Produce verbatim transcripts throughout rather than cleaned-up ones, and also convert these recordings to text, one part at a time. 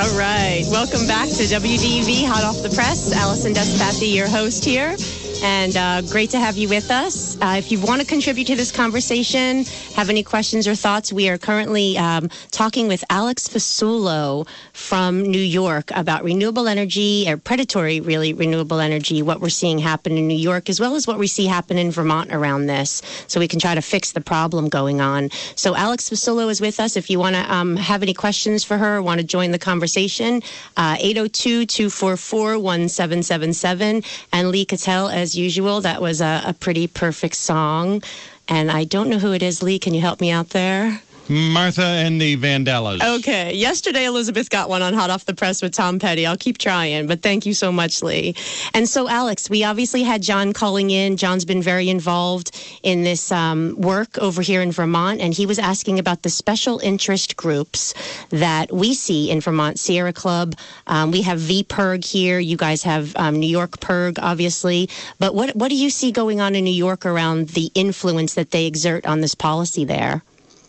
All right. Welcome back to W D E V, Hot Off the Press. Allison Despathy, your host here. And uh, great to have you with us. Uh, if you want to contribute to this conversation, have any questions or thoughts, we are currently um, talking with Alex Fasullo from New York about renewable energy, or predatory, really, renewable energy, what we're seeing happen in New York, as well as what we see happen in Vermont around this, so we can try to fix the problem going on. So Alex Fasullo is with us. If you want to um, have any questions for her or want to join the conversation, uh, eight oh two, two four four, one seven seven seven. And Lee Cattell, as usual, that was a, a pretty perfect song. And I don't know who it is. Lee, can you help me out there? Martha and the Vandellas. Okay. Yesterday, Elizabeth got one on Hot Off the Press with Tom Petty. I'll keep trying, but thank you so much, Lee. And so, Alex, we obviously had John calling in. John's been very involved in this um, work over here in Vermont, and he was asking about the special interest groups that we see in Vermont. Sierra Club, um, we have V P E R G here. You guys have um, New York P E R G, obviously. But what, what do you see going on in New York around the influence that they exert on this policy there?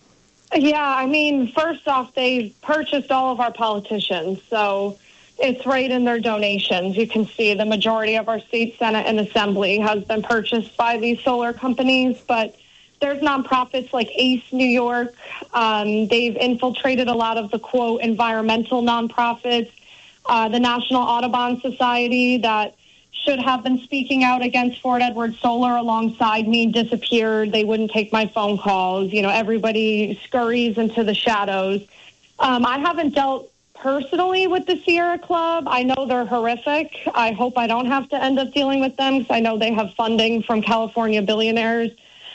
Yeah, I mean, first off, they purchased all of our politicians, so it's right in their donations. You can see the majority of our state Senate and Assembly has been purchased by these solar companies, but there's nonprofits like ACE New York. Um, they've infiltrated a lot of the, quote, environmental nonprofits. Uh, the National Audubon Society that should have been speaking out against Fort Edward Solar alongside me disappeared. They wouldn't take my phone calls. You know, everybody scurries into the shadows. Um, I haven't dealt personally with the Sierra Club. I know they're horrific. I hope I don't have to end up dealing with them because I know they have funding from California billionaires.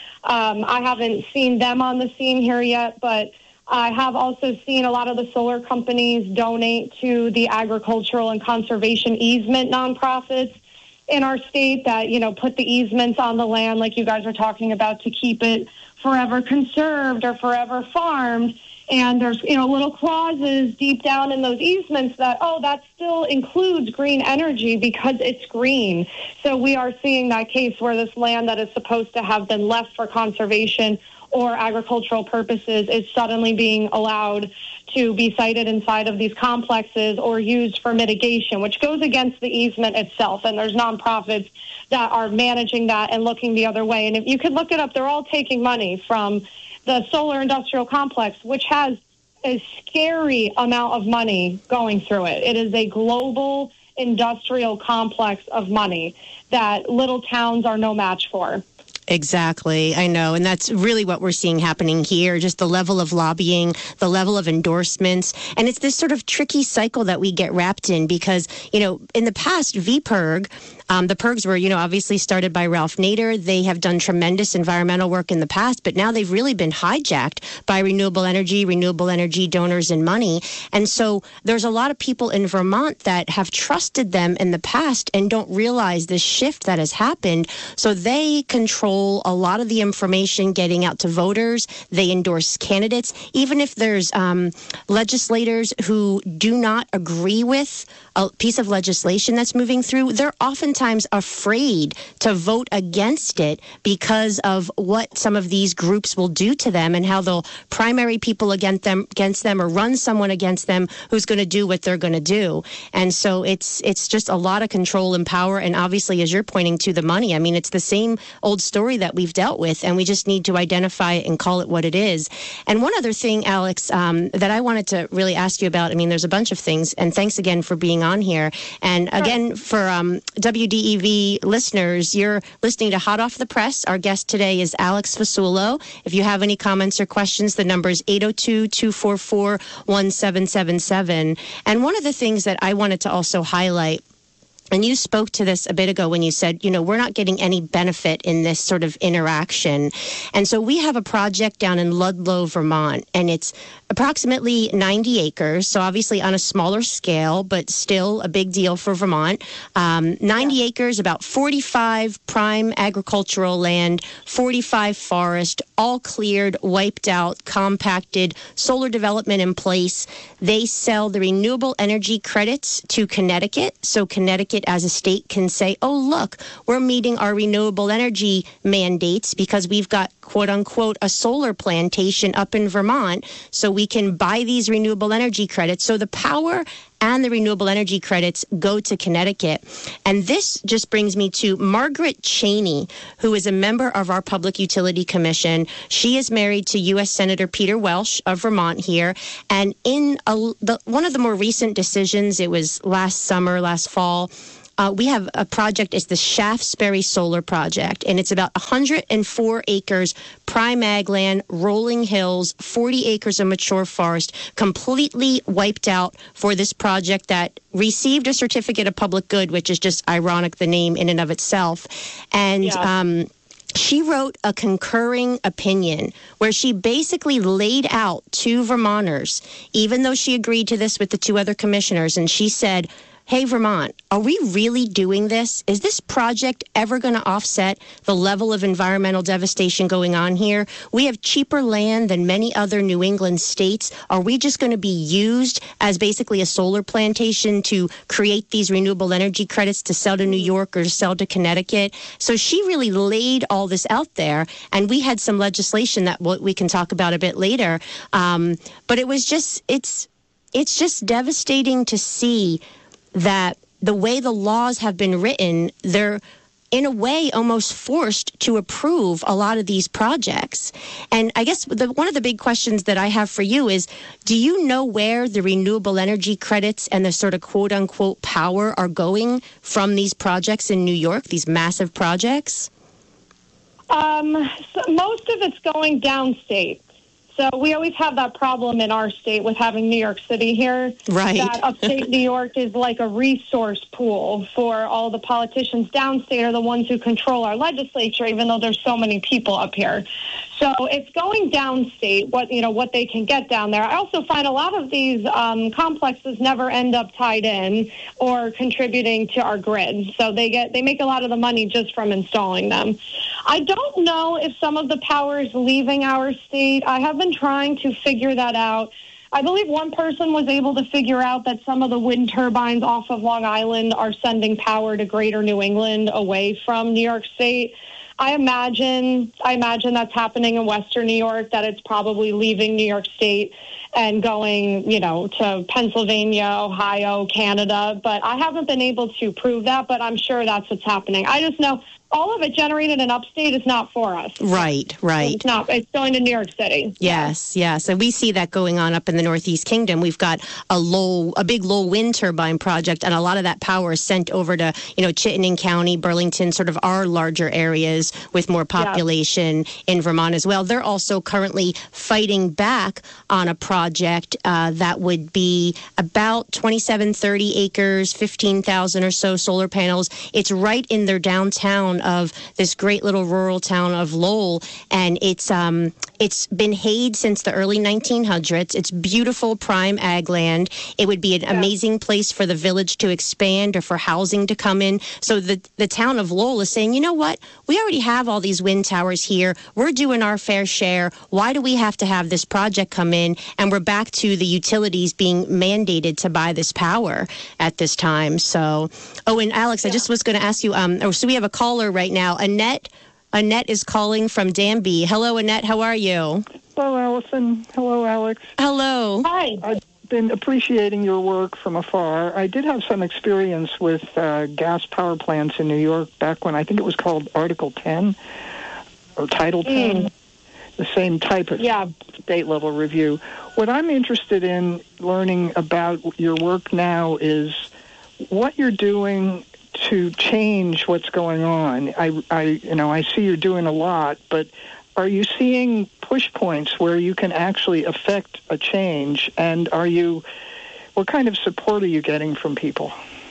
Um, I haven't seen them on the scene here yet, but I have also seen a lot of the solar companies donate to the agricultural and conservation easement nonprofits in our state that, you know, put the easements on the land like you guys are talking about to keep it forever conserved or forever farmed. And there's, you know, little clauses deep down in those easements that, oh, that still includes green energy because it's green. So we are seeing that case where this land that is supposed to have been left for conservation or agricultural purposes is suddenly being allowed to be sited inside of these complexes or used for mitigation, which goes against the easement itself. And there's nonprofits that are managing that and looking the other way. And if you could look it up, they're all taking money from the solar industrial complex, which has a scary amount of money going through it. It is a global industrial complex of money that little towns are no match for. Exactly. I know. And that's really what we're seeing happening here, just the level of lobbying, the level of endorsements. And it's this sort of tricky cycle that we get wrapped in because, you know, in the past, V P E R G, Um, the P E R Gs were, you know, obviously started by Ralph Nader. They have done tremendous environmental work in the past, but now they've really been hijacked by renewable energy, renewable energy donors and money. And so there's a lot of people in Vermont that have trusted them in the past and don't realize this shift that has happened. So they control a lot of the information getting out to voters. They endorse candidates. Even if there's um, legislators who do not agree with a piece of legislation that's moving through, they're oftentimes afraid to vote against it because of what some of these groups will do to them and how they'll primary people against them, against them or run someone against them who's going to do what they're going to do. And so it's it's just a lot of control and power. And obviously, as you're pointing to, the money. I mean, it's the same old story that we've dealt with, and we just need to identify it and call it what it is. And one other thing, Alex, um, that I wanted to really ask you about, I mean, there's a bunch of things, and thanks again for being on here. And again, for um, W D E V listeners, you're listening to Hot Off the Press. Our guest today is Alex Fasullo. If you have any comments or questions, the number is eight oh two, two four four, one seven seven seven. And one of the things that I wanted to also highlight, and you spoke to this a bit ago when you said, you know, we're not getting any benefit in this sort of interaction. And so we have a project down in Ludlow, Vermont, and it's approximately ninety acres. So obviously on a smaller scale, but still a big deal for Vermont. Um, ninety yeah. acres, about forty-five prime agricultural land, forty-five forest, all cleared, wiped out, compacted, solar development in place. They sell the renewable energy credits to Connecticut. So Connecticut as a state can say, oh, look, we're meeting our renewable energy mandates because we've got, quote unquote, a solar plantation up in Vermont. So we we can buy these renewable energy credits. So the power and the renewable energy credits go to Connecticut. And this just brings me to Margaret Cheney, who is a member of our Public Utility Commission. She is married to U S Senator Peter Welch of Vermont here. And in a, the, one of the more recent decisions, it was last summer, last fall, Uh, we have a project, it's the Shaftesbury Solar Project, and it's about one hundred four acres, prime ag land, rolling hills, forty acres of mature forest, completely wiped out for this project that received a certificate of public good, which is just ironic, the name in and of itself. And Yeah. um, she wrote a concurring opinion where she basically laid out to Vermonters, even though she agreed to this with the two other commissioners, and she said, hey, Vermont, are we really doing this? Is this project ever going to offset the level of environmental devastation going on here? We have cheaper land than many other New England states. Are we just going to be used as basically a solar plantation to create these renewable energy credits to sell to New York or to sell to Connecticut? So she really laid all this out there, and we had some legislation that we can talk about a bit later. Um, but it was just, it's, it's just devastating to see that the way the laws have been written, they're in a way almost forced to approve a lot of these projects. And I guess the, one of the big questions that I have for you is, do you know where the renewable energy credits and the sort of quote unquote power are going from these projects in New York, these massive projects? Um, so most of it's going downstate. So we always have that problem in our state with having New York City here. Right. That upstate New York is like a resource pool for all the politicians. Downstate are the ones who control our legislature, even though there's so many people up here. So it's going downstate, what you know, what they can get down there. I also find a lot of these um, complexes never end up tied in or contributing to our grid. So they get they make a lot of the money just from installing them. I don't know if some of the power is leaving our state. I have been trying to figure that out. I believe one person was able to figure out that some of the wind turbines off of Long Island are sending power to greater New England away from New York State. I imagine I imagine that's happening in Western New York, that it's probably leaving New York State and going, you know, to Pennsylvania, Ohio, Canada. But I haven't been able to prove that, but I'm sure that's what's happening. I just know all of it generated in upstate is not for us. Right, right. It's not. It's going to New York City. Yes, yes. And we see that going on up in the Northeast Kingdom. We've got a low, a big low wind turbine project, and a lot of that power is sent over to, you know, Chittenden County, Burlington, sort of our larger areas with more population yeah. in Vermont as well. They're also currently fighting back on a project uh, that would be about twenty-seven, thirty acres, fifteen thousand or so solar panels. It's right in their downtown of this great little rural town of Lowell, and it's um it's been hayed since the early nineteen hundreds. It's beautiful prime ag land. It would be an yeah. amazing place for the village to expand or for housing to come in. So the the town of Lowell is saying, you know what? We already have all these wind towers here. We're doing our fair share. Why do we have to have this project come in? And we're back to the utilities being mandated to buy this power at this time. So, oh, and Alex, yeah. I just was going to ask you, um, oh, so we have a caller right now. Annette, Annette is calling from Danby. Hello, Annette. How are you? Hello, Allison. Hello, Alex. Hello. Hi. I've been appreciating your work from afar. I did have some experience with uh, gas power plants in New York back when I think it was called Article ten or Title ten, mm. the same type of yeah. state-level review. What I'm interested in learning about your work now is what you're doing to change what's going on. I, I, you know, I see you're doing a lot, but are you seeing push points where you can actually affect a change? And are you, what kind of support are you getting from people?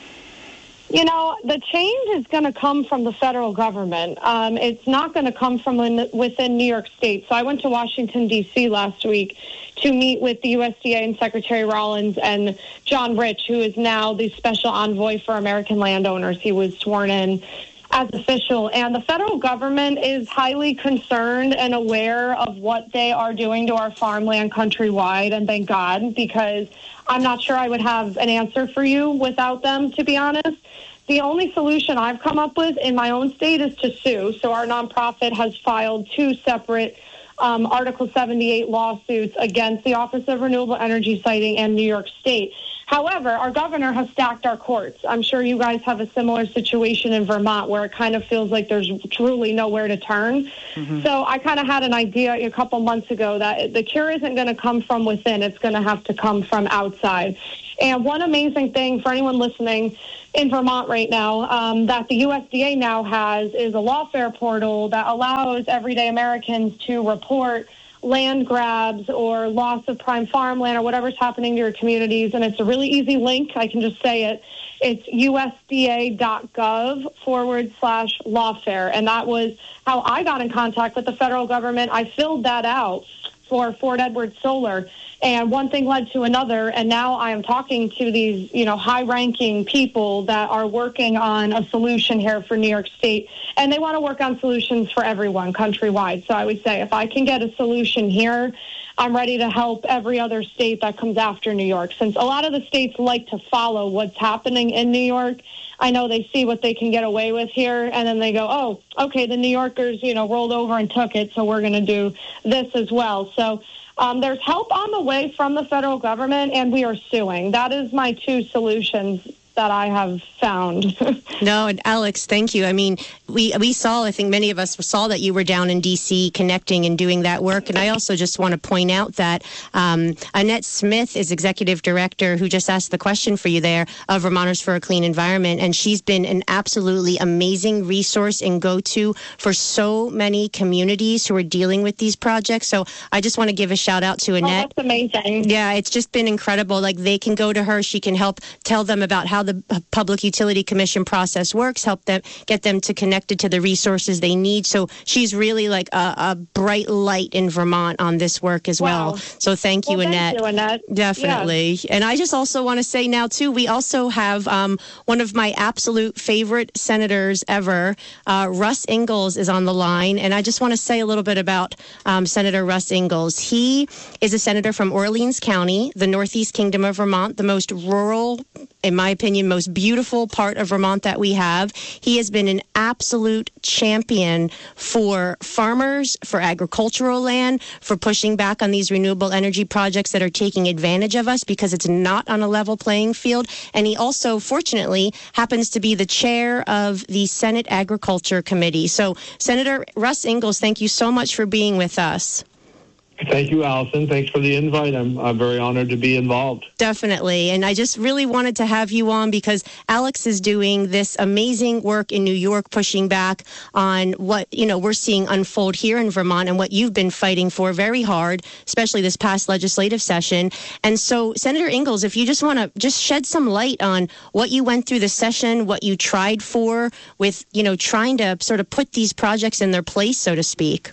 You know, the change is going to come from the federal government. Um, it's not going to come from in, within New York State. So I went to Washington, D C last week to meet with the U S D A and Secretary Rollins and John Rich, who is now the special envoy for American landowners. He was sworn in as official. And the federal government is highly concerned and aware of what they are doing to our farmland countrywide. And thank God, because I'm not sure I would have an answer for you without them, to be honest. The only solution I've come up with in my own state is to sue. So our nonprofit has filed two separate um, Article seventy-eight lawsuits against the Office of Renewable Energy Siting and New York State. However, our governor has stacked our courts. I'm sure you guys have a similar situation in Vermont where it kind of feels like there's truly nowhere to turn. Mm-hmm. So I kind of had an idea a couple months ago that the cure isn't going to come from within. It's going to have to come from outside. And one amazing thing for anyone listening in Vermont right now um, that the U S D A now has is a lawfare portal that allows everyday Americans to report land grabs or loss of prime farmland or whatever's happening to your communities. And it's a really easy link. I can just say it. It's usda.gov forward slash lawfare. And that was how I got in contact with the federal government. I filled that out for Fort Edward Solar. And one thing led to another, and now I am talking to these, you know, high-ranking people that are working on a solution here for New York State, and they want to work on solutions for everyone countrywide. So I would say if I can get a solution here, I'm ready to help every other state that comes after New York. Since a lot of the states like to follow what's happening in New York, I know they see what they can get away with here, and then they go, oh, okay, the New Yorkers, you know, rolled over and took it, so we're going to do this as well. So um, there's help on the way from the federal government, and we are suing. That is my two solutions that I have found. No, and Alex, thank you. I mean, we we saw, I think many of us saw that you were down in D C connecting and doing that work. And I also just want to point out that um, Annette Smith is executive director who just asked the question for you there of Vermonters for a Clean Environment. And she's been an absolutely amazing resource and go-to for so many communities who are dealing with these projects. So I just want to give a shout out to Annette. Oh, that's amazing. Yeah, it's just been incredible. Like they can go to her. She can help tell them about how the Public Utility Commission process works, help them get them to connected to the resources they need. So she's really like a, a bright light in Vermont on this work as wow. well. So thank you, well, Annette. Thank you, Annette. Definitely. Yeah. And I just also want to say now, too, we also have um, one of my absolute favorite senators ever, uh, Russ Ingalls, is on the line. And I just want to say a little bit about um, Senator Russ Ingalls. He is a senator from Orleans County, the Northeast Kingdom of Vermont, the most rural, in my opinion, most beautiful part of Vermont that we have. He has been an absolute champion for farmers, for agricultural land, for pushing back on these renewable energy projects that are taking advantage of us because it's not on a level playing field. And he also, fortunately, happens to be the chair of the Senate Agriculture Committee. So, Senator Russ Ingalls, thank you so much for being with us. Thank you, Allison. Thanks for the invite. I'm, I'm very honored to be involved. Definitely. And I just really wanted to have you on because Alex is doing this amazing work in New York, pushing back on what, you know, we're seeing unfold here in Vermont and what you've been fighting for very hard, especially this past legislative session. And so, Senator Ingalls, if you just want to just shed some light on what you went through the session, what you tried for with, you know, trying to sort of put these projects in their place, so to speak.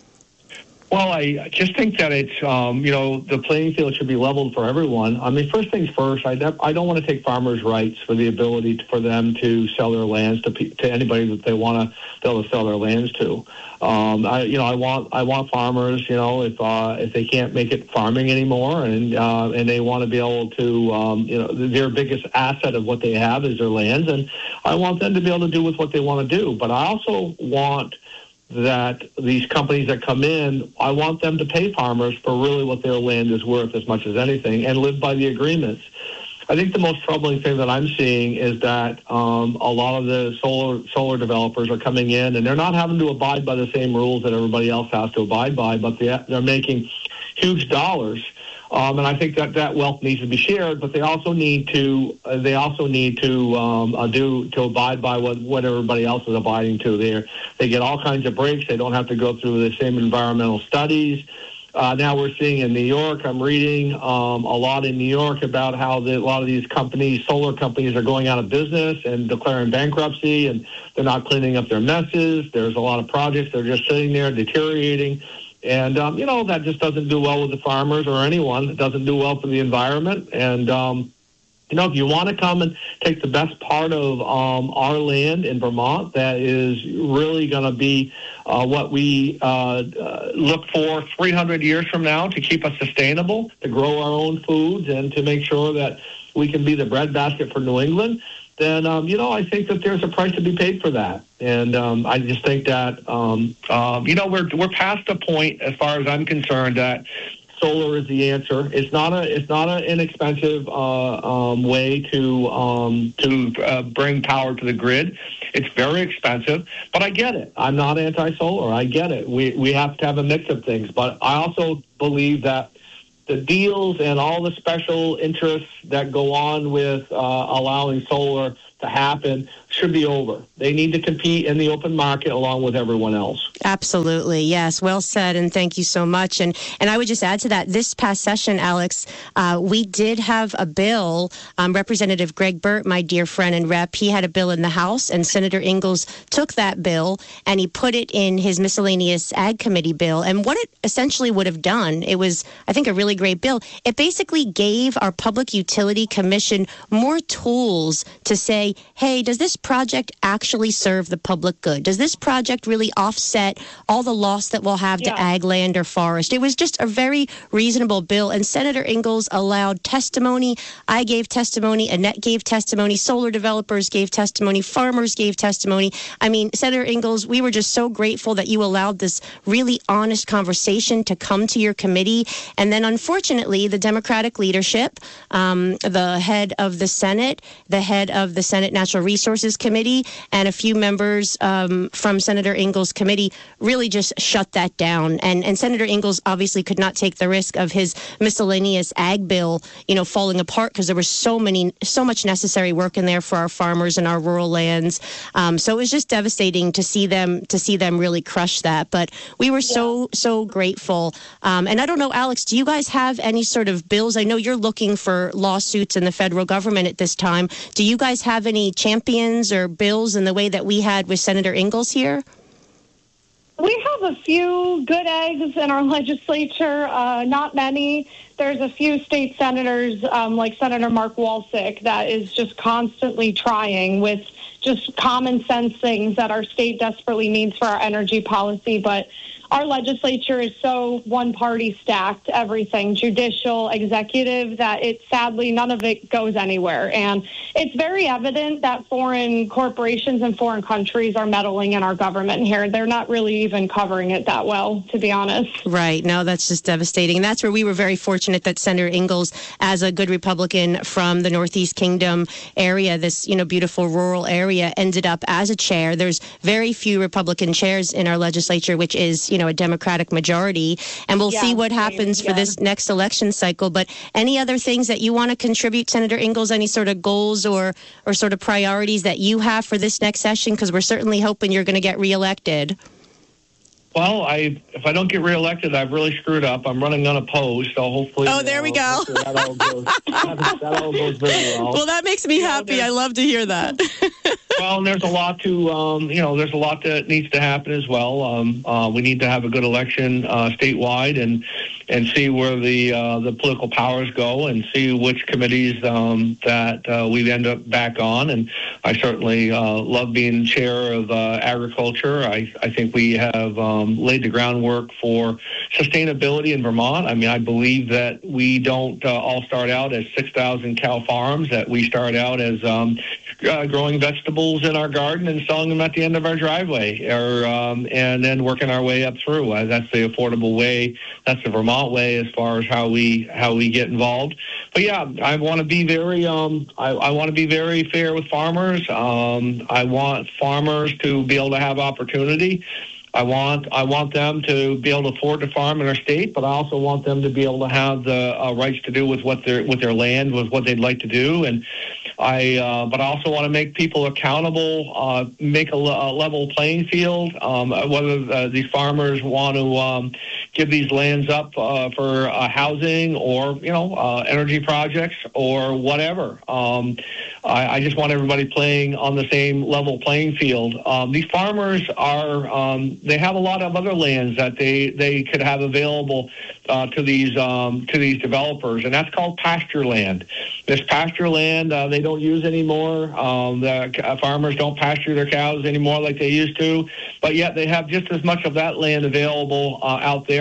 Well, I just think that it's, um, you know, the playing field should be leveled for everyone. I mean, first things first, I, I don't want to take farmers' rights for the ability to, for them to sell their lands to to anybody that they want to be able to sell their lands to. Um, I, you know, I want I want farmers, you know, if uh, if they can't make it farming anymore, and uh, and they want to be able to, um, you know, their biggest asset of what they have is their lands, and I want them to be able to do with what they want to do. But I also want that these companies that come in, I want them to pay farmers for really what their land is worth as much as anything and live by the agreements. I think the most troubling thing that I'm seeing is that um, a lot of the solar solar developers are coming in and they're not having to abide by the same rules that everybody else has to abide by, but they, they're making huge dollars. Um, and I think that that wealth needs to be shared, but they also need to uh, they also need to um, uh, do to abide by what, what everybody else is abiding to. They they get all kinds of breaks. They don't have to go through the same environmental studies. Uh, now we're seeing in New York, I'm reading um, a lot in New York about how the, a lot of these companies, solar companies, are going out of business and declaring bankruptcy, and they're not cleaning up their messes. There's a lot of projects that are just sitting there deteriorating. And, um, you know, that just doesn't do well with the farmers or anyone. It doesn't do well for the environment. And, um, you know, if you want to come and take the best part of um, our land in Vermont, that is really going to be uh, what we uh, uh, look for three hundred years from now to keep us sustainable, to grow our own foods, and to make sure that we can be the breadbasket for New England, then, um, you know, I think that there's a price to be paid for that. And um, I just think that, um, um, you know, we're we're past a point, as far as I'm concerned, that solar is the answer. It's not a it's not an inexpensive uh, um, way to um, to uh, bring power to the grid. It's very expensive, but I get it. I'm not anti-solar. I get it. We we have to have a mix of things, but I also believe that the deals and all the special interests that go on with uh, allowing solar to happen should be over. They need to compete in the open market along with everyone else. Absolutely. Yes. Well said. And thank you so much. And and I would just add to that, this past session, Alex, uh, we did have a bill. Um, Representative Greg Burt, my dear friend and rep, he had a bill in the House, and Senator Ingalls took that bill and he put it in his miscellaneous Ag Committee bill. And what it essentially would have done, it was, I think, a really great bill. It basically gave our Public Utility Commission more tools to say, hey, does this project actually serve the public good? Does this project really offset all the loss that we'll have Yeah. to ag land or forest? It was just a very reasonable bill. And Senator Ingalls allowed testimony. I gave testimony. Annette gave testimony. Solar developers gave testimony. Farmers gave testimony. I mean, Senator Ingalls, we were just so grateful that you allowed this really honest conversation to come to your committee. And then, unfortunately, the Democratic leadership, um, the head of the Senate, the head of the Senate Natural Resources Committee, and a few members um, from Senator Ingalls' committee really just shut that down. And, and Senator Ingalls obviously could not take the risk of his miscellaneous ag bill, you know, falling apart, because there was so many, so much necessary work in there for our farmers and our rural lands. Um, so it was just devastating to see them to see them really crush that. But we were so so grateful. Um, and I don't know, Alex, do you guys have any sort of bills? I know you're looking for lawsuits in the federal government at this time. Do you guys have any champions or bills in the way that we had with Senator Ingalls here? We have a few good eggs in our legislature, uh, not many. There's a few state senators, um, like Senator Mark Walsick, that is just constantly trying with just common sense things that our state desperately needs for our energy policy. But our legislature is so one-party stacked, everything, judicial, executive, that it sadly, none of it goes anywhere. And it's very evident that foreign corporations and foreign countries are meddling in our government here. They're not really even covering it that well, to be honest. Right. No, that's just devastating. And that's where we were very fortunate that Senator Ingalls, as a good Republican from the Northeast Kingdom area, this, you know, beautiful rural area, ended up as a chair. There's very few Republican chairs in our legislature, which is, you know, a Democratic majority. And we'll Yeah, see what same, happens for yeah. this next election cycle. But any other things that you want to contribute, Senator Ingalls, any sort of goals or, or sort of priorities that you have for this next session? Because we're certainly hoping you're going to get reelected. Well, I if I don't get reelected, I've really screwed up. I'm running unopposed, so hopefully. Oh, there we uh, go. hopefully That all goes. that, that all goes very well. Well, that makes me You know, happy. there's- I love to hear that. Well, and there's a lot to, um, you know, there's a lot that needs to happen as well. Um, uh, we need to have a good election uh, statewide and and see where the uh, the political powers go and see which committees um, that uh, we end up back on. And I certainly uh, love being chair of uh, agriculture. I, I think we have um, laid the groundwork for sustainability in Vermont. I mean, I believe that we don't uh, all start out as six thousand cow farms, that we start out as um, uh, growing vegetables in our garden and selling them at the end of our driveway, or um, and then working our way up through. Uh, that's the affordable way. That's the Vermont way as far as how we how we get involved. But yeah, I want to be very um, I, I want to be very fair with farmers. Um, I want farmers to be able to have opportunity. I want I want them to be able to afford to farm in our state, but I also want them to be able to have the uh, rights to do with what their with their land, with what they'd like to do. And I, uh, but I also want to make people accountable, uh, make a, a level playing field. Um, whether uh, these farmers want to um, give these lands up uh, for uh, housing or you know uh, energy projects or whatever. Um, I, I just want everybody playing on the same level playing field. Um, these farmers are. Um, They have a lot of other lands that they, they could have available uh, to these um, to these developers, and that's called pasture land. This pasture land uh, they don't use anymore. Um, the farmers don't pasture their cows anymore like they used to, but yet they have just as much of that land available uh, out there,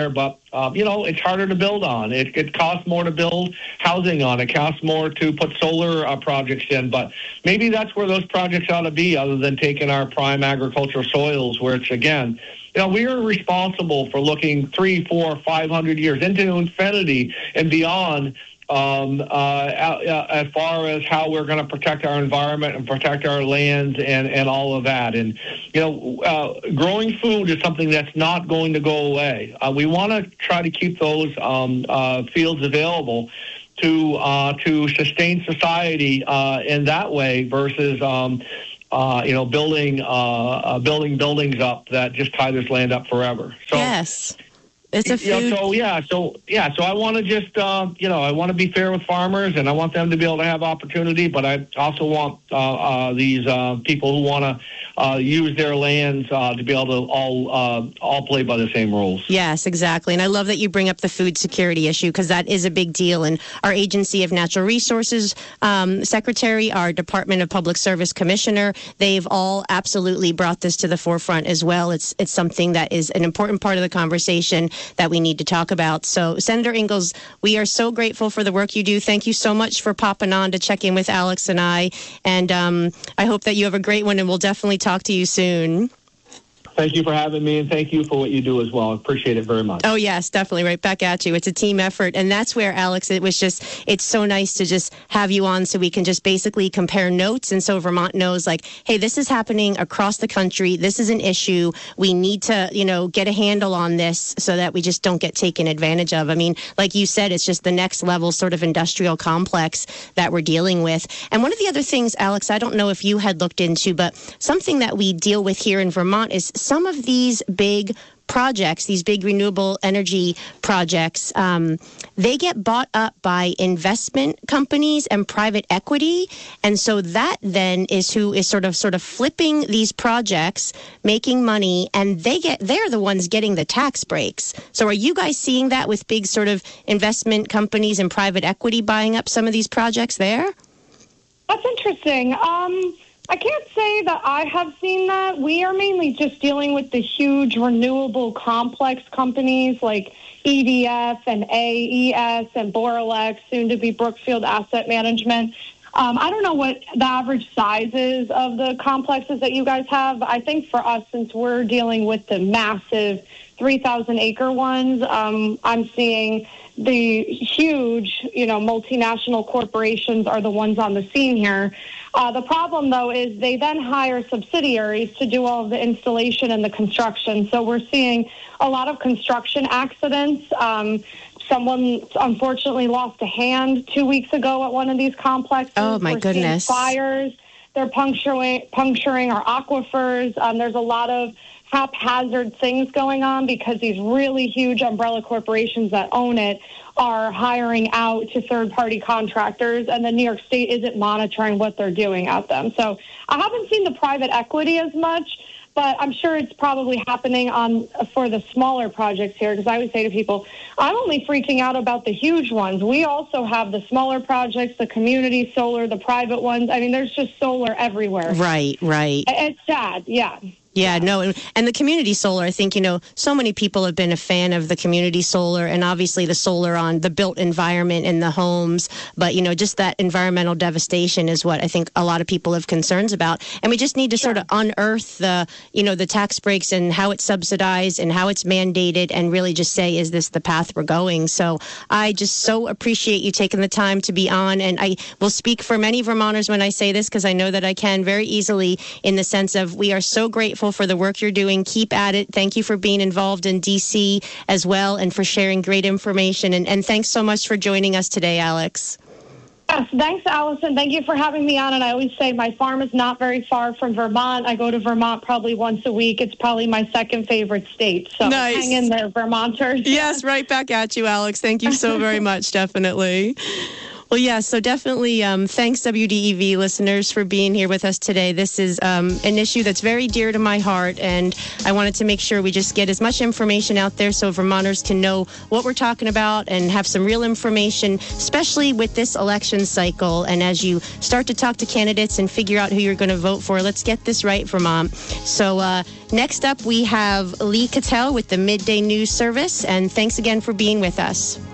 there, but, uh, you know, it's harder to build on. It, it costs more to build housing on. It costs more to put solar uh, projects in, but maybe that's where those projects ought to be, other than taking our prime agricultural soils, where it's, again, you know, we are responsible for looking three, four, five hundred years into infinity and beyond, um, uh, as far as how we're going to protect our environment and protect our lands and, and all of that. And, you know, uh, growing food is something that's not going to go away. Uh, we want to try to keep those um, uh, fields available to uh, to sustain society uh, in that way versus, um, uh, you know, building uh, uh, building buildings up that just tie this land up forever. So, yes. It's a food. Yeah, so yeah, so yeah, so I want to just uh, you know I want to be fair with farmers, and I want them to be able to have opportunity, but I also want uh, uh, these uh, people who want to uh, use their lands uh, to be able to all uh, all play by the same rules. Yes, exactly, and I love that you bring up the food security issue, because that is a big deal. And our Agency of Natural Resources um, Secretary, our Department of Public Service Commissioner, they've all absolutely brought this to the forefront as well. It's it's something that is an important part of the conversation that we need to talk about. So, Senator Ingles, we are so grateful for the work you do. Thank you so much for popping on to check in with Alex and I. And um, I hope that you have a great one, and we'll definitely talk to you soon. Thank you for having me, and thank you for what you do as well. I appreciate it very much. Oh, yes, definitely. Right back at you. It's a team effort. And that's where, Alex, it was just, it's so nice to just have you on so we can just basically compare notes. And so Vermont knows, like, hey, this is happening across the country. This is an issue. We need to, you know, get a handle on this so that we just don't get taken advantage of. I mean, like you said, it's just the next level sort of industrial complex that we're dealing with. And one of the other things, Alex, I don't know if you had looked into, but something that we deal with here in Vermont is some of these big projects, these big renewable energy projects, um, they get bought up by investment companies and private equity. And so that then is who is sort of sort of flipping these projects, making money, and they get they're the ones getting the tax breaks. So are you guys seeing that with big sort of investment companies and private equity buying up some of these projects there? That's interesting. Um I can't say that I have seen that. We are mainly just dealing with the huge renewable complex companies like E D F and A E S and Boralex, soon to be Brookfield Asset Management. Um, I don't know what the average size is of the complexes that you guys have. I think for us, since we're dealing with the massive three thousand acre ones, um, I'm seeing the huge, you know, multinational corporations are the ones on the scene here. Uh, the problem, though, is they then hire subsidiaries to do all of the installation and the construction. So we're seeing a lot of construction accidents. Um, someone, unfortunately, lost a hand two weeks ago at one of these complexes. Oh, my we're goodness. Seeing fires. They're puncturing, puncturing our aquifers. Um, there's a lot of haphazard things going on because these really huge umbrella corporations that own it are hiring out to third-party contractors, and then New York State isn't monitoring what they're doing at them. So I haven't seen the private equity as much, but I'm sure it's probably happening on for the smaller projects here, because I would say to people, I'm only freaking out about the huge ones. We also have the smaller projects, the community solar, the private ones. I mean, there's just solar everywhere. Right, right. It's sad, yeah. Yeah, no, and, and the community solar, I think, you know, so many people have been a fan of the community solar and obviously the solar on the built environment in the homes. But, you know, just that environmental devastation is what I think a lot of people have concerns about. And we just need to sure. sort of unearth the, you know, the tax breaks and how it's subsidized and how it's mandated and really just say, is this the path we're going? So I just so appreciate you taking the time to be on. And I will speak for many Vermonters when I say this, because I know that I can very easily, in the sense of we are so grateful for the work you're doing. Keep at it. Thank you for being involved in D C as well and for sharing great information. And, and thanks so much for joining us today, Alex. Yes, thanks, Allison. Thank you for having me on. And I always say my farm is not very far from Vermont. I go to Vermont probably once a week. It's probably my second favorite state. So nice. Hang in there, Vermonters. Yes, right back at you, Alex. Thank you so very much. Definitely. Well, yeah, so definitely um, thanks, W D E V listeners, for being here with us today. This is um, an issue that's very dear to my heart, and I wanted to make sure we just get as much information out there so Vermonters can know what we're talking about and have some real information, especially with this election cycle. And as you start to talk to candidates and figure out who you're going to vote for, let's get this right, Vermont. So uh, next up, we have Lee Cattell with the Midday News Service, and thanks again for being with us.